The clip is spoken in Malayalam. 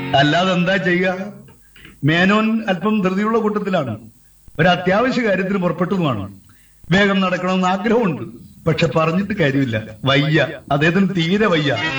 അല്ലാതെ എന്താ ചെയ്യുക? മേനോൻ അല്പം ധൃതിയുള്ള കൂട്ടത്തിലാണ്. ഒരു അത്യാവശ്യ കാര്യത്തിന് പുറപ്പെട്ടതുമാണ്. വേഗം നടക്കണമെന്ന് ആഗ്രഹമുണ്ട്. പക്ഷെ പറഞ്ഞിട്ട് കാര്യമില്ല, വയ്യ. അദ്ദേഹത്തിന് തീരെ വയ്യ.